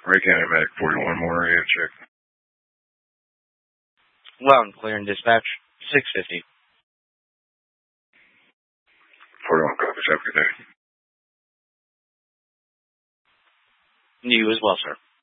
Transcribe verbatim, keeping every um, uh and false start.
Ray County Medic forty-one more area check. Loud and clear in dispatch, six fifty. forty-one copies, have a good day. You as well, sir.